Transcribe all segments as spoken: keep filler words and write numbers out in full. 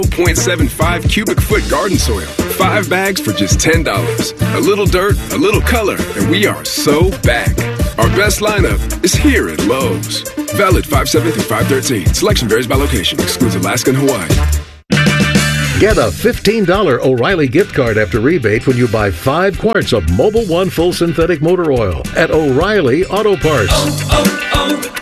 zero point seven five cubic foot garden soil. Five bags for just ten dollars. A little dirt, a little color, and we are so back. Our best lineup is here at Lowe's. Valid five seven through five thirteen. Selection varies by location. Excludes Alaska and Hawaii. Get a fifteen dollars O'Reilly gift card after rebate when you buy five quarts of Mobil One Full Synthetic Motor Oil at O'Reilly Auto Parts. Oh,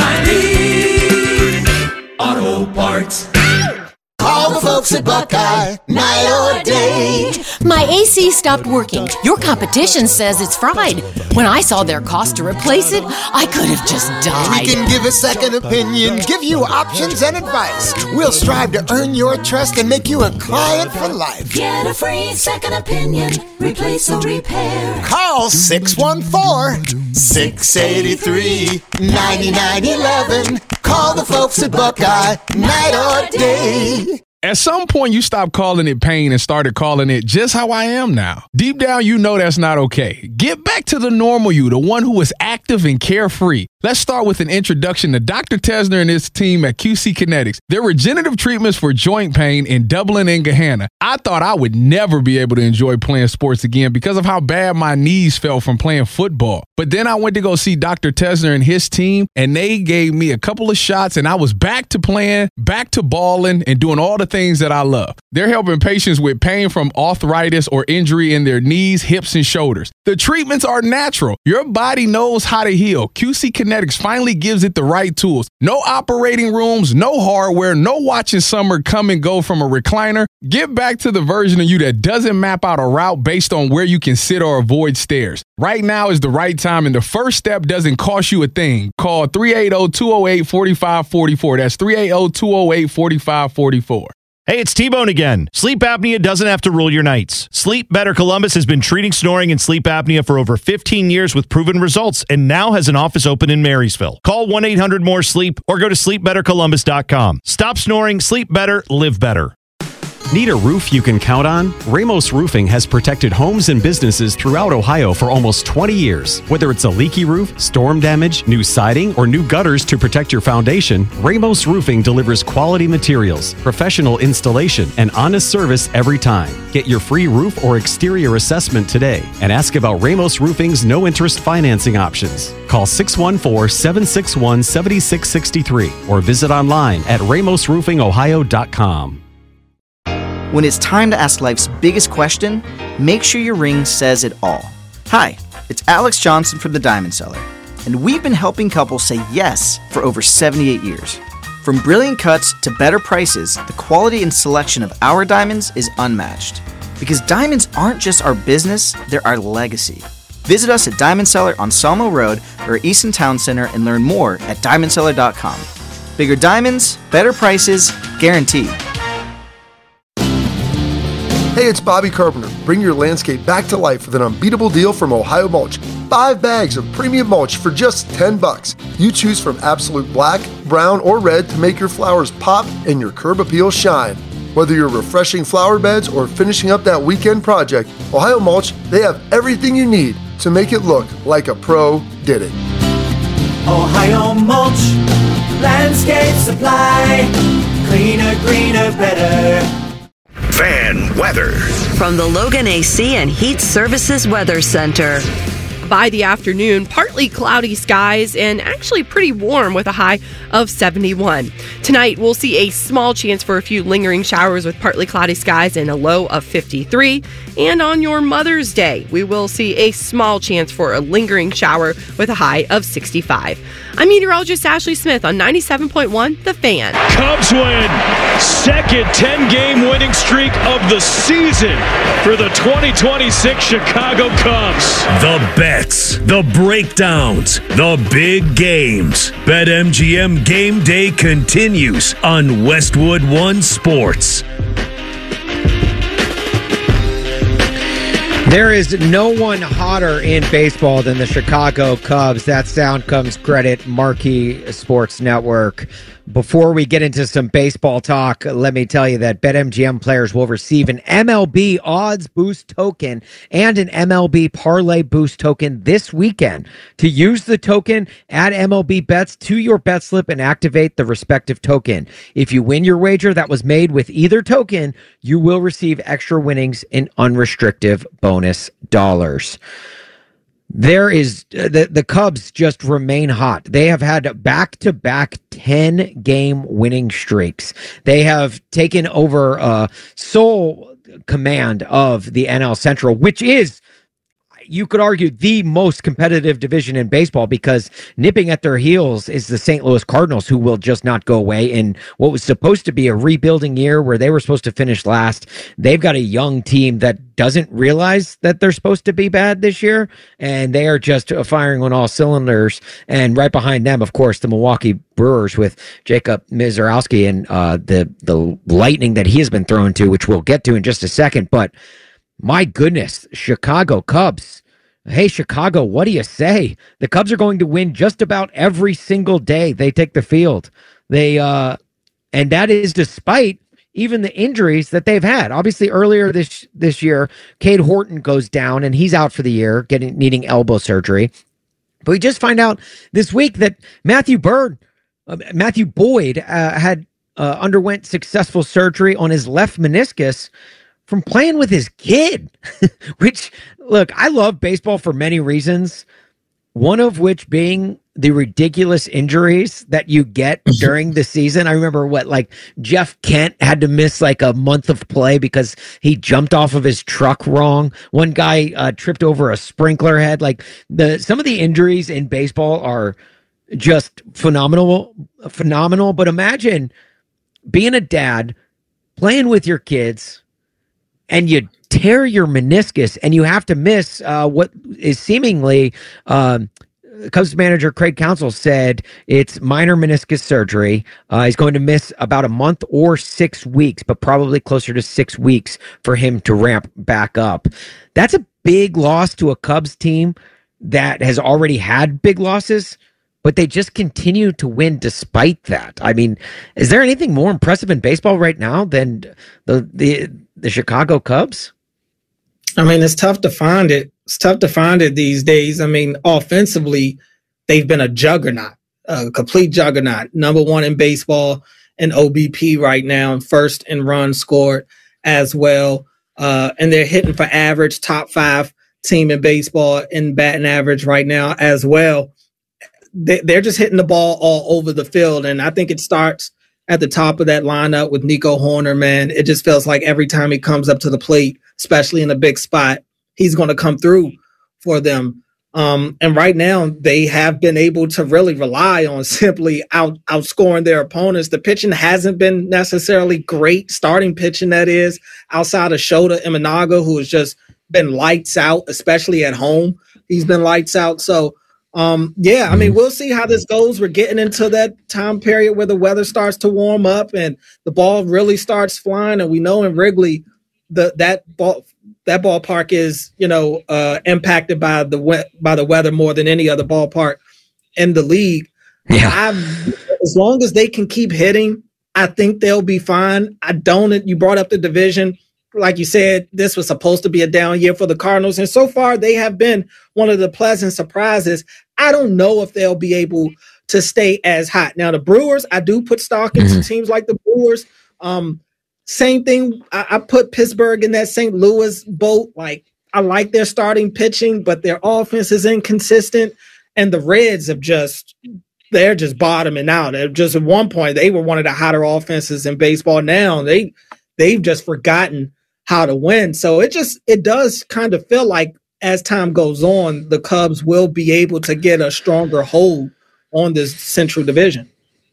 oh, oh, O'Reilly Auto Parts. Call the folks at Buckeye, night or day. My A C stopped working. Your competition says it's fried. When I saw their cost to replace it, I could have just died. We can give a second opinion, give you options and advice. We'll strive to earn your trust and make you a client for life. Get a free second opinion, replace or repair. Call six one four, six eight three, nine nine one one. Call the folks at Buckeye, night or day. At some point, you stopped calling it pain and started calling it just how I am now. Deep down, you know that's not okay. Get back to the normal you, the one who is active and carefree. Let's start with an introduction to Doctor Tesner and his team at Q C Kinetics. Their regenerative treatments for joint pain in Dublin and Gahanna. I thought I would never be able to enjoy playing sports again because of how bad my knees felt from playing football. But then I went to go see Doctor Tesner and his team, and they gave me a couple of shots, and I was back to playing, back to balling, and doing all the things that I love. They're helping patients with pain from arthritis or injury in their knees, hips, and shoulders. The treatments are natural. Your body knows how to heal. Q C Kinetics finally gives it the right tools. No operating rooms, no hardware, no watching summer come and go from a recliner. Get back to the version of you that doesn't map out a route based on where you can sit or avoid stairs. Right now is the right time, and the first step doesn't cost you a thing. Call three eight zero, two zero eight, four five four four. That's three eight zero, two zero eight, four five four four. Hey, it's T-Bone again. Sleep apnea doesn't have to rule your nights. Sleep Better Columbus has been treating snoring and sleep apnea for over fifteen years with proven results and now has an office open in Marysville. Call one eight hundred more sleep or go to sleep better columbus dot com. Stop snoring, sleep better, live better. Need a roof you can count on? Ramos Roofing has protected homes and businesses throughout Ohio for almost twenty years. Whether it's a leaky roof, storm damage, new siding, or new gutters to protect your foundation, Ramos Roofing delivers quality materials, professional installation, and honest service every time. Get your free roof or exterior assessment today and ask about Ramos Roofing's no-interest financing options. Call six one four, seven six one, seven six six three or visit online at ramos roofing ohio dot com. When it's time to ask life's biggest question, make sure your ring says it all. Hi, it's Alex Johnson from The Diamond Seller, and we've been helping couples say yes for over seventy-eight years. From brilliant cuts to better prices, the quality and selection of our diamonds is unmatched. Because diamonds aren't just our business, they're our legacy. Visit us at Diamond Seller on Sawmill Road or Easton Town Center and learn more at diamond seller dot com. Bigger diamonds, better prices, guaranteed. Hey, it's Bobby Carpenter. Bring your landscape back to life with an unbeatable deal from Ohio Mulch. Five bags of premium mulch for just ten bucks. You choose from absolute black, brown, or red to make your flowers pop and your curb appeal shine. Whether you're refreshing flower beds or finishing up that weekend project, Ohio Mulch, they have everything you need to make it look like a pro did it. Ohio Mulch, landscape supply, cleaner, greener, better. Fan weather from the Logan A C and Heat Services Weather Center. By the afternoon, partly cloudy skies and actually pretty warm with a high of seventy-one. Tonight, we'll see a small chance for a few lingering showers with partly cloudy skies and a low of fifty-three. And on your Mother's Day, we will see a small chance for a lingering shower with a high of sixty-five. I'm meteorologist Ashley Smith on ninety-seven point one The Fan. Cubs win second ten-game winning streak of the season for the twenty twenty-six Chicago Cubs. The bets, the breakdowns, the big games. BetMGM Game Day continues on Westwood One Sports. There is no one hotter in baseball than the Chicago Cubs. That sound comes credit Marquee Sports Network. Before we get into some baseball talk, let me tell you that BetMGM players will receive an M L B odds boost token and an M L B parlay boost token this weekend. To use the token, add M L B bets to your bet slip and activate the respective token. If you win your wager that was made with either token, you will receive extra winnings in unrestricted bonus dollars. There is the the Cubs just remain hot. They have had back-to-back ten-game winning streaks. They have taken over uh, sole command of the N L Central, which is, you could argue, the most competitive division in baseball, because nipping at their heels is the Saint Louis Cardinals, who will just not go away in what was supposed to be a rebuilding year where they were supposed to finish last. They've got a young team that doesn't realize that they're supposed to be bad this year, and they are just firing on all cylinders. And right behind them, of course, the Milwaukee Brewers with Jacob Mizorowski and uh, the, the lightning that he has been thrown to, which we'll get to in just a second. But my goodness, Chicago Cubs. Hey, Chicago, what do you say? The Cubs are going to win just about every single day they take the field. They uh, and that is despite even the injuries that they've had. Obviously, earlier this this year, Cade Horton goes down and he's out for the year, getting needing elbow surgery. But we just find out this week that Matthew Bird, uh, Matthew Boyd, uh, had uh, underwent successful surgery on his left meniscus from playing with his kid, which, look, I love baseball for many reasons, one of which being the ridiculous injuries that you get during the season. I remember what, like Jeff Kent had to miss like a month of play because he jumped off of his truck wrong. One guy uh, tripped over a sprinkler head. Like the some of the injuries in baseball are just phenomenal, phenomenal. But imagine being a dad, playing with your kids, and you tear your meniscus and you have to miss uh, what is seemingly, um, Cubs manager Craig Counsell said it's minor meniscus surgery. Uh, he's going to miss about a month or six weeks, but probably closer to six weeks for him to ramp back up. That's a big loss to a Cubs team that has already had big losses, but they just continue to win despite that. I mean, is there anything more impressive in baseball right now than the the, the Chicago Cubs? I mean, it's tough to find it. It's tough to find it these days. I mean, offensively, they've been a juggernaut, a complete juggernaut. Number one in baseball in O B P right now, and first in runs scored as well. Uh, and they're hitting for average, top five team in baseball in batting average right now as well. They're just hitting the ball all over the field. And I think it starts at the top of that lineup with Nico Hoerner, man. It just feels like every time he comes up to the plate, especially in a big spot, he's going to come through for them. Um, and right now, they have been able to really rely on simply out outscoring their opponents. The pitching hasn't been necessarily great, starting pitching, that is, outside of Shota Imanaga, who has just been lights out, especially at home. He's been lights out. So, Um, yeah, I mean, we'll see how this goes. We're getting into that time period where the weather starts to warm up and the ball really starts flying. And we know in Wrigley, the that ball that ballpark is, you know, uh, impacted by the we- by the weather more than any other ballpark in the league. Yeah. I've, as long as they can keep hitting, I think they'll be fine. I don't. You brought up the division. Like you said, this was supposed to be a down year for the Cardinals, and so far they have been one of the pleasant surprises. I don't know if they'll be able to stay as hot. Now, the Brewers, I do put stock into mm-hmm. teams like the Brewers. Um, same thing, I, I put Pittsburgh in that Saint Louis boat. Like, I like their starting pitching, but their offense is inconsistent, and the Reds have just they're just bottoming out. They're just at one point, they were one of the hotter offenses in baseball. Now they they've just forgotten how to win. So it just, it does kind of feel like as time goes on, the Cubs will be able to get a stronger hold on this Central Division.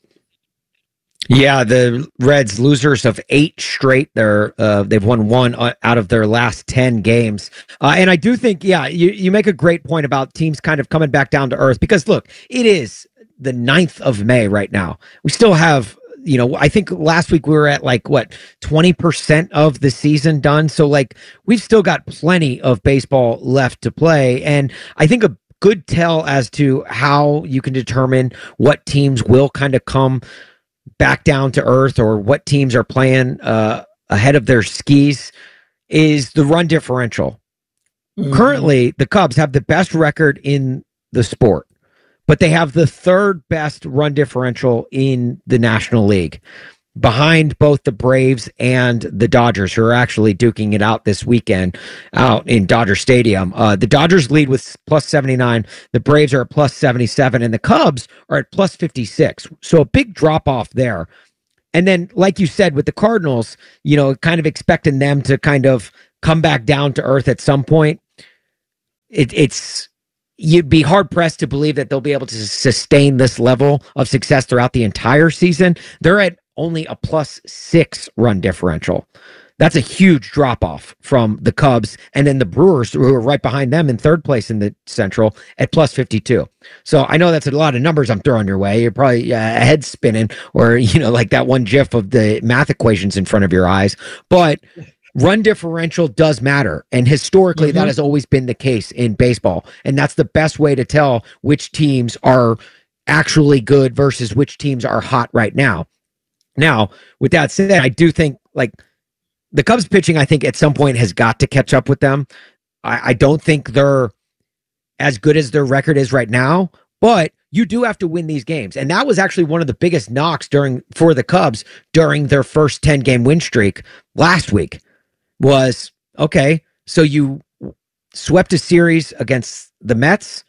Yeah, the Reds, losers of eight straight. They're uh, they've won one out of their last ten games, uh, and I do think, yeah, you you make a great point about teams kind of coming back down to earth, because look, it is the ninth of May right now. We still have, you know, I think last week we were at like, what, twenty percent of the season done. So like we've still got plenty of baseball left to play. And I think a good tell as to how you can determine what teams will kind of come back down to earth or what teams are playing uh, ahead of their skis is the run differential. Mm-hmm. Currently, the Cubs have the best record in the sport, but they have the third best run differential in the National League, behind both the Braves and the Dodgers, who are actually duking it out this weekend out in Dodger Stadium. Uh, the Dodgers lead with plus seventy-nine. The Braves are at plus seventy-seven, and the Cubs are at plus fifty-six. So a big drop-off there. And then, like you said, with the Cardinals, you know, kind of expecting them to kind of come back down to earth at some point. It, it's you'd be hard-pressed to believe that they'll be able to sustain this level of success throughout the entire season. They're at only a plus six run differential. That's a huge drop-off from the Cubs, and then the Brewers, who are right behind them in third place in the Central, at plus fifty-two. So I know that's a lot of numbers I'm throwing your way. You're probably uh, head spinning, or, you know, like that one gif of the math equations in front of your eyes. But run differential does matter, and historically, mm-hmm. that has always been the case in baseball, and that's the best way to tell which teams are actually good versus which teams are hot right now. Now, with that said, I do think, like, the Cubs pitching, I think, at some point has got to catch up with them. I, I don't think they're as good as their record is right now, but you do have to win these games. And that was actually one of the biggest knocks during for the Cubs during their first ten-game win streak last week was, okay, so you swept a series against the Mets,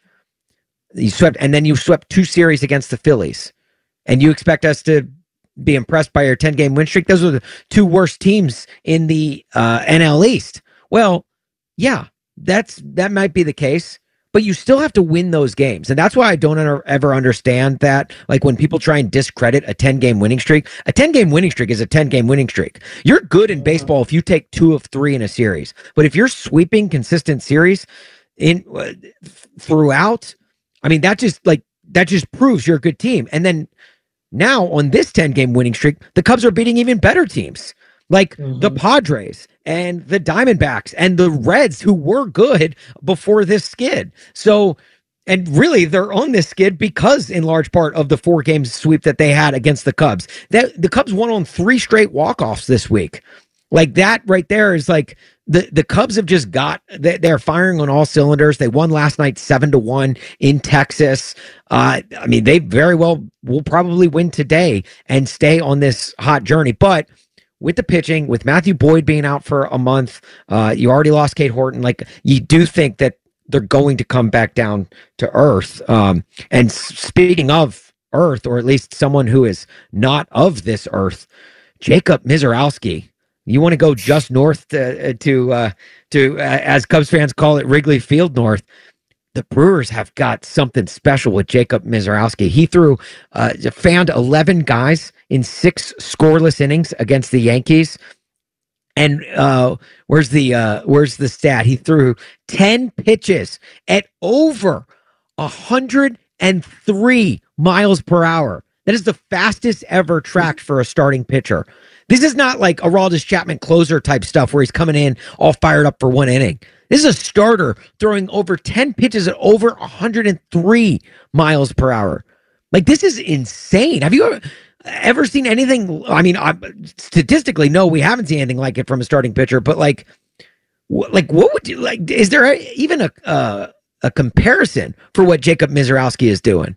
you swept, and then you swept two series against the Phillies, and you expect us to be impressed by your ten-game win streak? Those are the two worst teams in the uh, N L East. Well, yeah, that's that might be the case, but you still have to win those games. And that's why I don't ever, ever understand that. Like, when people try and discredit a ten-game winning streak, a ten-game winning streak is a ten-game winning streak. You're good in baseball if you take two of three in a series. But if you're sweeping consistent series in uh, throughout, I mean, that just like that just proves you're a good team. And then now, on this ten-game winning streak, the Cubs are beating even better teams, like mm-hmm. the Padres and the Diamondbacks and the Reds, who were good before this skid. So, and really, they're on this skid because, in large part, of the four-game sweep that they had against the Cubs. That the Cubs won on three straight walk-offs this week. Like, that right there is like the, the Cubs have just got, they're firing on all cylinders. They won last night seven to one in Texas. Uh, I mean, they very well will probably win today and stay on this hot journey. But with the pitching, with Matthew Boyd being out for a month, uh, you already lost Cade Horton. Like, you do think that they're going to come back down to earth. Um, and speaking of earth, or at least someone who is not of this earth, Jacob Misiorowski. You want to go just north to, to, uh, to uh, as Cubs fans call it, Wrigley Field North. The Brewers have got something special with Jacob Misiorowski. He threw, uh, found eleven guys in six scoreless innings against the Yankees. And uh, where's the uh, where's the stat? He threw ten pitches at over one hundred three miles per hour. That is the fastest ever tracked for a starting pitcher. This is not like Aroldis Chapman closer type stuff where he's coming in all fired up for one inning. This is a starter throwing over ten pitches at over one hundred three miles per hour. Like, this is insane. Have you ever, ever seen anything? I mean, I, statistically, no, we haven't seen anything like it from a starting pitcher. But like, wh- like what would you like? Is there a, even a uh, a comparison for what Jacob Misiorowski is doing?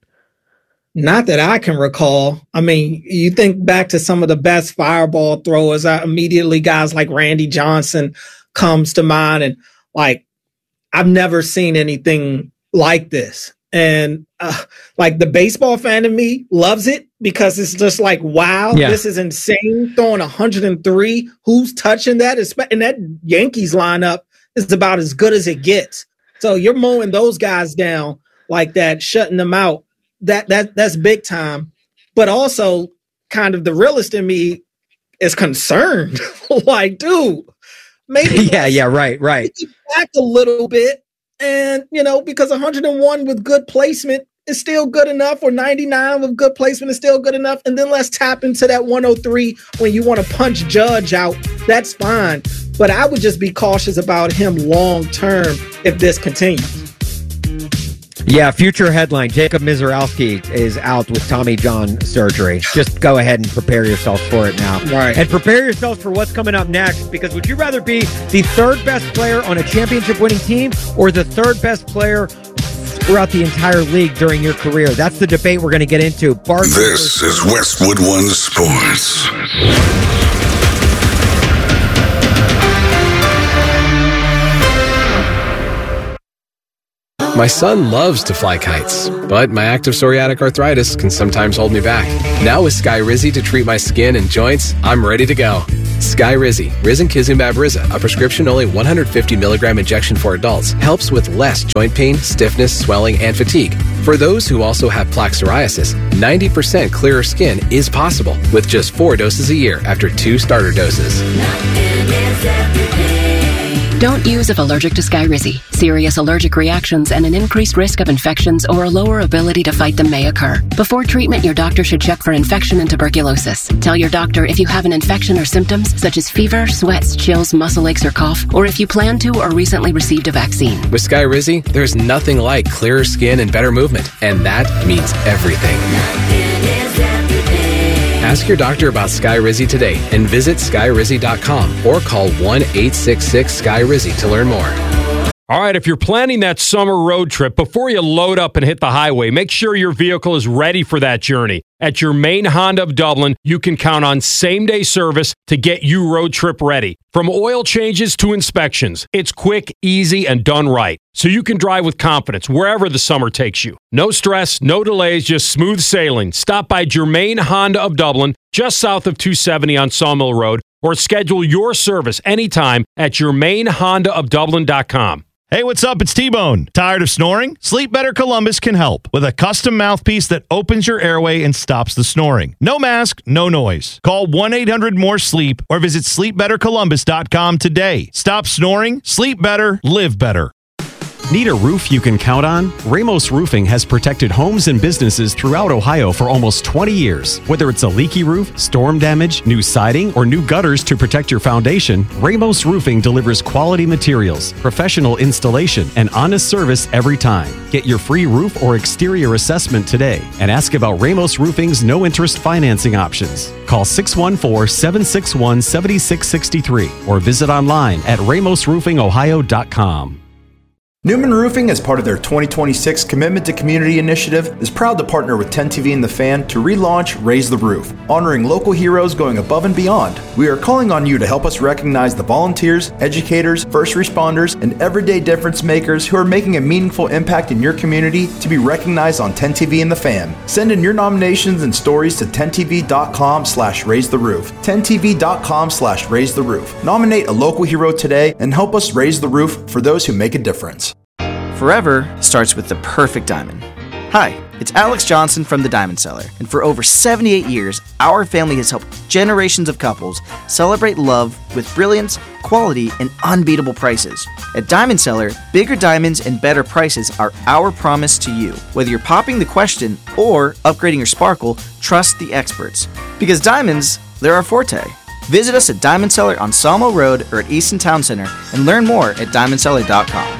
Not that I can recall. I mean, you think back to some of the best fireball throwers. I, immediately, guys like Randy Johnson comes to mind, and like, I've never seen anything like this. And uh, like, the baseball fan in me loves it because it's just like, wow, yeah. This is insane. Throwing one hundred three. Who's touching that? And that Yankees lineup is about as good as it gets. So you're mowing those guys down like that, shutting them out. That that that's big time. But also, kind of the realist in me is concerned. Like, dude, maybe yeah, yeah, right, right. Back a little bit, and you know, because one hundred one with good placement is still good enough, or ninety-nine with good placement is still good enough, and then let's tap into that one oh three when you want to punch Judge out. That's fine, but I would just be cautious about him long term if this continues. Yeah, future headline, Jacob Mizorowski is out with Tommy John surgery. Just go ahead and prepare yourselves for it now. Right. And prepare yourselves for what's coming up next, because would you rather be the third best player on a championship winning team or the third best player throughout the entire league during your career? That's the debate we're going to get into. Bart- this is Westwood One Sports. My son loves to fly kites, but my active psoriatic arthritis can sometimes hold me back. Now with Skyrizi to treat my skin and joints, I'm ready to go. Skyrizi, risankizumab Riza, a prescription-only one hundred fifty milligram injection for adults, helps with less joint pain, stiffness, swelling, and fatigue. For those who also have plaque psoriasis, ninety percent clearer skin is possible with just four doses a year after two starter doses. Don't use if allergic to Skyrizi. Serious allergic reactions and an increased risk of infections or a lower ability to fight them may occur. Before treatment, your doctor should check for infection and tuberculosis. Tell your doctor if you have an infection or symptoms such as fever, sweats, chills, muscle aches, or cough, or if you plan to or recently received a vaccine. With Skyrizi, there's nothing like clearer skin and better movement, and that means everything. Ask your doctor about Skyrizi today and visit skyrizi dot com or call one eight six six Sky Rizzy to learn more. All right, if you're planning that summer road trip, before you load up and hit the highway, make sure your vehicle is ready for that journey. At your main Honda of Dublin, you can count on same-day service to get you road trip ready. From oil changes to inspections, it's quick, easy, and done right. So you can drive with confidence wherever the summer takes you. No stress, no delays, just smooth sailing. Stop by Germain Honda of Dublin, just south of two seventy on Sawmill Road, or schedule your service anytime at germain honda of dublin dot com. Hey, what's up? It's T-Bone. Tired of snoring? Sleep Better Columbus can help with a custom mouthpiece that opens your airway and stops the snoring. No mask, no noise. Call one eight hundred more sleep or visit sleep better columbus dot com today. Stop snoring, sleep better, live better. Need a roof you can count on? Ramos Roofing has protected homes and businesses throughout Ohio for almost twenty years. Whether it's a leaky roof, storm damage, new siding, or new gutters to protect your foundation, Ramos Roofing delivers quality materials, professional installation, and honest service every time. Get your free roof or exterior assessment today and ask about Ramos Roofing's no-interest financing options. Call six one four, seven six one, seven six six three or visit online at ramos roofing ohio dot com. Newman Roofing, as part of their twenty twenty-six Commitment to Community initiative, is proud to partner with ten T V and The Fan to relaunch Raise the Roof, honoring local heroes going above and beyond. We are calling on you to help us recognize the volunteers, educators, first responders, and everyday difference makers who are making a meaningful impact in your community to be recognized on ten T V and The Fan. Send in your nominations and stories to ten T V dot com slash raise the roof. ten T V dot com slash raise the roof. Nominate a local hero today and help us raise the roof for those who make a difference. Forever starts with the perfect diamond. Hi, it's Alex Johnson from the Diamond Cellar, and for over seventy-eight years, our family has helped generations of couples celebrate love with brilliance, quality, and unbeatable prices. At Diamond Cellar, bigger diamonds and better prices are our promise to you. Whether you're popping the question or upgrading your sparkle, trust the experts. Because diamonds, they're our forte. Visit us at Diamond Cellar on Sawmill Road or at Easton Town Center and learn more at diamond cellar dot com.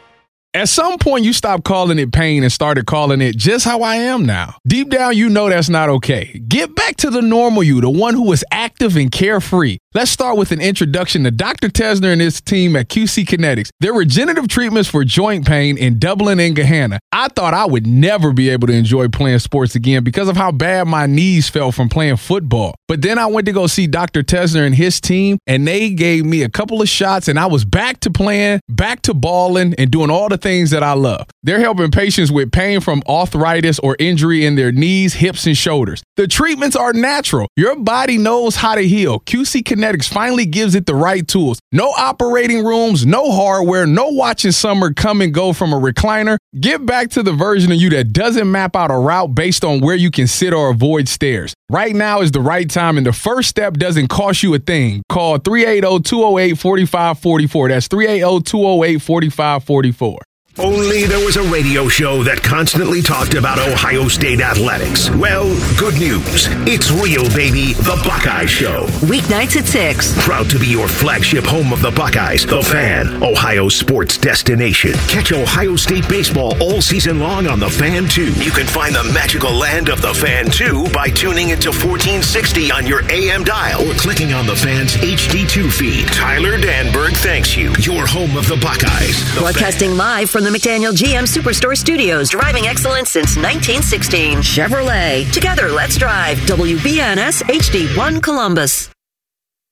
At some point, you stopped calling it pain and started calling it just how I am now. Deep down, you know that's not okay. Get back to the normal you, the one who is active and carefree. Let's start with an introduction to Doctor Tesner and his team at Q C Kinetics. Their regenerative treatments for joint pain in Dublin and Gahanna. I thought I would never be able to enjoy playing sports again because of how bad my knees felt from playing football. But then I went to go see Doctor Tesner and his team, and they gave me a couple of shots, and I was back to playing, back to balling, and doing all the things that I love. They're helping patients with pain from arthritis or injury in their knees, hips, and shoulders. The treatments are natural. Your body knows how to heal. Q C Kinetics finally gives it the right tools. No operating rooms, no hardware, no watching summer come and go from a recliner. Get back to the version of you that doesn't map out a route based on where you can sit or avoid stairs. Right now is the right time, and the first step doesn't cost you a thing. Call three eight zero, two zero eight, four five four four. That's three eight zero, two zero eight, four five four four. Only there was a radio show that constantly talked about Ohio State athletics. Well, good news. It's real, baby. The Buckeye Show. Weeknights at six. Proud to be your flagship home of the Buckeyes, The Fan, Ohio's sports destination. Catch Ohio State baseball all season long on The Fan, too. You can find the magical land of The Fan, too, by tuning into fourteen sixty on your A M dial or clicking on The Fan's H D two feed. Tyler Danberg thanks you. Your home of the Buckeyes. The Broadcasting Fan. live from the McDaniel G M Superstore Studios, driving excellence since nineteen sixteen. Chevrolet. Together, let's drive. W B N S H D one Columbus.